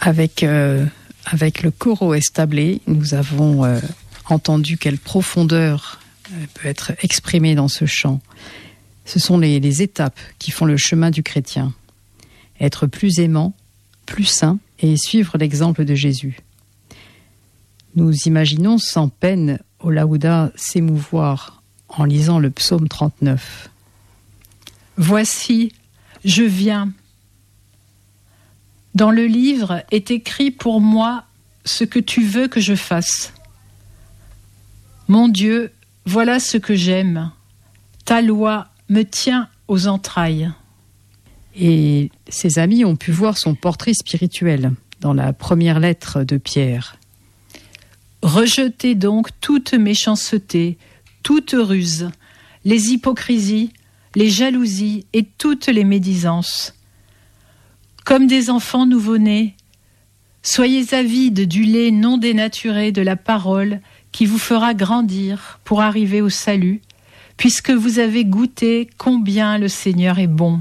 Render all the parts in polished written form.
Avec le coro establé, nous avons entendu quelle profondeur peut être exprimée dans ce chant. Ce sont les étapes qui font le chemin du chrétien. Être plus aimant, plus saint et suivre l'exemple de Jésus. Nous imaginons sans peine Olaouda s'émouvoir en lisant le psaume 39. Voici, je viens. Dans le livre est écrit pour moi ce que tu veux que je fasse. Mon Dieu, voilà ce que j'aime. Ta loi me tient aux entrailles. Et ses amis ont pu voir son portrait spirituel dans la première lettre de Pierre. Rejetez donc toute méchanceté, toute ruse, les hypocrisies, les jalousies et toutes les médisances. Comme des enfants nouveau-nés, soyez avides du lait non dénaturé de la parole qui vous fera grandir pour arriver au salut, puisque vous avez goûté combien le Seigneur est bon.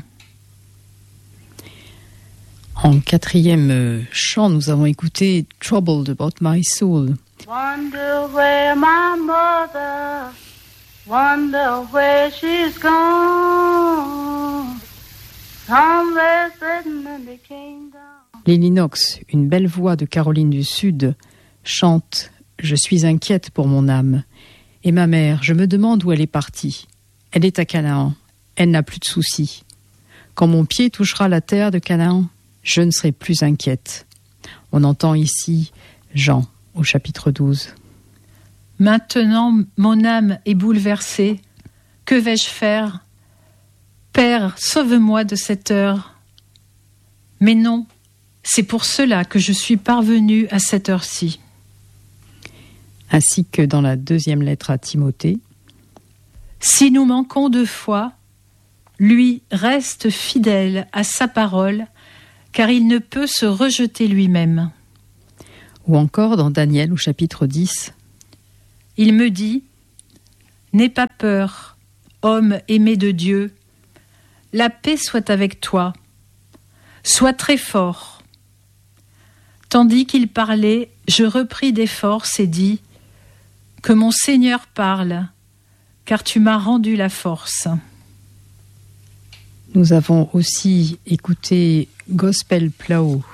En quatrième chant, nous avons écouté « Troubled about my soul ». Wonder where my mother, wonder where she's gone. Somewhere sitting in the kingdom. Lily Knox, une belle voix de Caroline du Sud, chante « Je suis inquiète pour mon âme. Et ma mère, je me demande où elle est partie. Elle est à Canaan, elle n'a plus de soucis. Quand mon pied touchera la terre de Canaan, je ne serai plus inquiète. » On entend ici Jean au chapitre 12. Maintenant, mon âme est bouleversée. Que vais-je faire ? Père, sauve-moi de cette heure. Mais non, c'est pour cela que je suis parvenue à cette heure-ci. Ainsi que dans la deuxième lettre à Timothée. Si nous manquons de foi, lui reste fidèle à sa parole, car il ne peut se rejeter lui-même. Ou encore dans Daniel au chapitre 10. Il me dit, « N'aie pas peur, homme aimé de Dieu, la paix soit avec toi, sois très fort. » Tandis qu'il parlait, je repris des forces et dis, « Que mon Seigneur parle, car tu m'as rendu la force. » Nous avons aussi écouté Gospel Plow